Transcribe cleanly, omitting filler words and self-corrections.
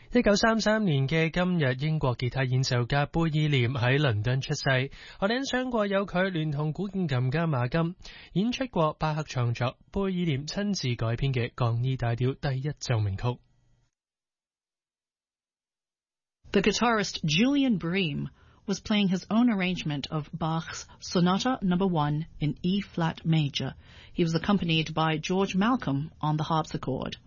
1933年嘅今日，英國吉他演奏家貝爾廉喺倫敦出世。我哋欣賞過有佢聯同古鍵琴家馬金演出過巴赫創作貝爾廉親自改編嘅降 E 大調第一奏鳴曲。 The guitarist Julian Bream was playing his own arrangement of Bach's Sonata No. 1 in E-flat major. He was accompanied by George Malcolm on the harpsichord.